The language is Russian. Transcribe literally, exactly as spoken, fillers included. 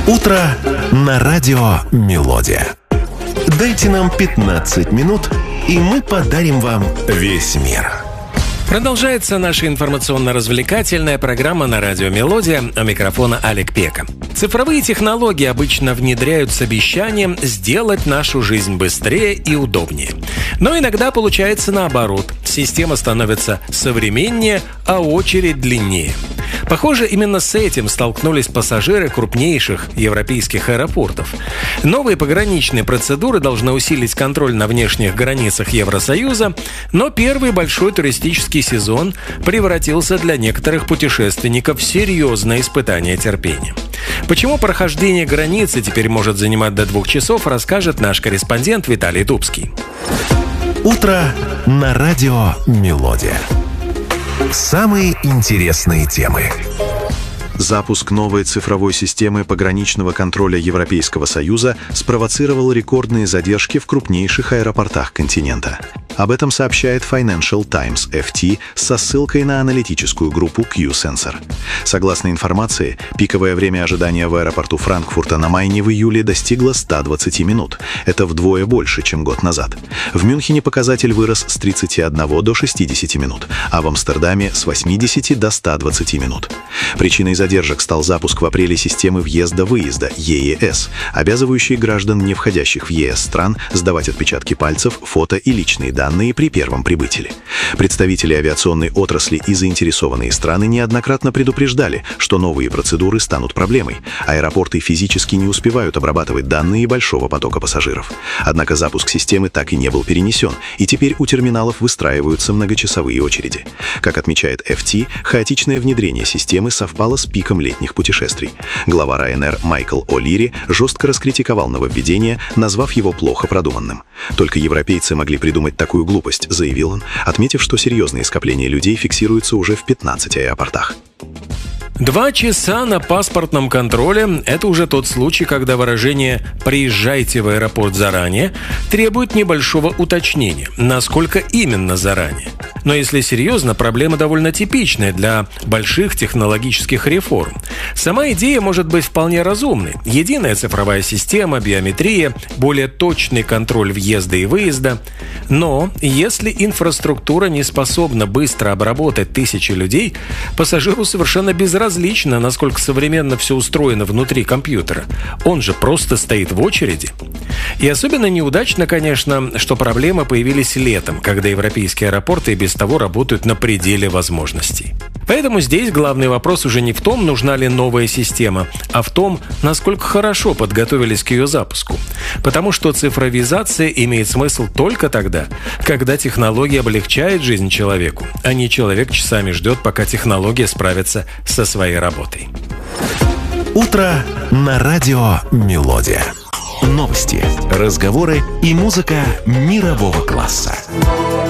Утро на радио «Мелодия». Дайте нам пятнадцать минут, и мы подарим вам весь мир. Продолжается наша информационно-развлекательная программа на радио «Мелодия», у микрофона Олег Пека. Цифровые технологии обычно внедряют с обещанием сделать нашу жизнь быстрее и удобнее. Но иногда получается наоборот. Система становится современнее, а очередь длиннее. Похоже, именно с этим столкнулись пассажиры крупнейших европейских аэропортов. Новые пограничные процедуры должны усилить контроль на внешних границах Евросоюза, но первый большой туристический сезон превратился для некоторых путешественников в серьезное испытание терпения. Почему прохождение границы теперь может занимать до двух часов, расскажет наш корреспондент Виталий Дубский. Утро на радио «Мелодия». Самые интересные темы. Запуск новой цифровой системы пограничного контроля Европейского Союза спровоцировал рекордные задержки в крупнейших аэропортах континента. Об этом сообщает Financial Times эф ти со ссылкой на аналитическую группу Q-Sensor. Согласно информации, пиковое время ожидания в аэропорту Франкфурта на Майне в июле достигло ста двадцати минут. Это вдвое больше, чем год назад. В Мюнхене показатель вырос с тридцати одного до шестидесяти минут, а в Амстердаме с восьмидесяти до ста двадцати минут. Причиной задержек стал запуск в апреле системы въезда-выезда и и эс, обязывающей граждан, не входящих в е эс стран, сдавать отпечатки пальцев, фото и личные данные при первом прибытии. Представители авиационной отрасли и заинтересованные страны неоднократно предупреждали, что новые процедуры станут проблемой. Аэропорты физически не успевают обрабатывать данные большого потока пассажиров. Однако запуск системы так и не был перенесен, и теперь у терминалов выстраиваются многочасовые очереди. Как отмечает эф ти, хаотичное внедрение системы совпало с пиком летних путешествий. Глава Ryanair Майкл О'Лири жестко раскритиковал нововведение, назвав его плохо продуманным. Только европейцы могли придумать такую глупость, заявил он, отметив, что серьезные скопления людей фиксируются уже в пятнадцати аэропортах. Два часа на паспортном контроле – это уже тот случай, когда выражение «приезжайте в аэропорт заранее» требует небольшого уточнения, насколько именно заранее. Но если серьезно, проблема довольно типичная для больших технологических реформ. Сама идея может быть вполне разумной. Единая цифровая система, биометрия, более точный контроль въезда и выезда. Но если инфраструктура не способна быстро обработать тысячи людей, пассажиру совершенно безразлично, насколько современно все устроено внутри компьютера. Он же просто стоит в очереди. И особенно неудачно, конечно, что проблемы появились летом, когда европейские аэропорты и без того работают на пределе возможностей. Поэтому здесь главный вопрос уже не в том, нужна ли новая система, а в том, насколько хорошо подготовились к ее запуску. Потому что цифровизация имеет смысл только тогда, когда технология облегчает жизнь человеку, а не человек часами ждет, пока технология справится со своей работой. Утро на радио «Мелодия». Новости, разговоры и музыка мирового класса.